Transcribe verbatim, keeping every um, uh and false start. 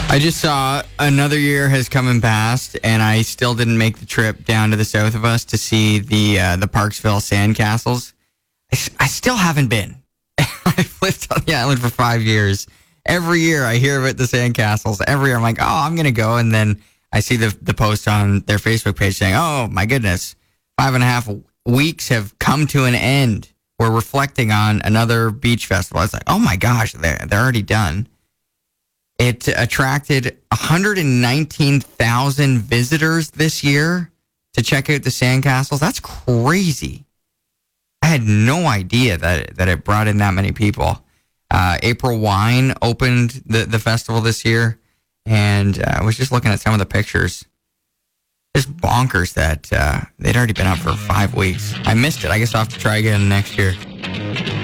I just saw another year has come and passed, and I still didn't make the trip down to the south of us to see the uh, the Parksville Sandcastles. I, I still haven't been. I've lived on the island for five years. Every year I hear about the Sandcastles. Every year I'm like, oh, I'm going to go. And then I see the the post on their Facebook page saying, oh, my goodness, five and a half weeks have come to an end. We're reflecting on another beach festival. It's like, oh, my gosh, they're, they're already done. It attracted one hundred nineteen thousand visitors this year to check out the Sandcastles. That's crazy. I had no idea that that it brought in that many people. Uh, April Wine opened the, the festival this year, and uh, I was just looking at some of the pictures. Just bonkers that uh, they'd already been up for five weeks. I missed it. I guess I'll have to try again next year.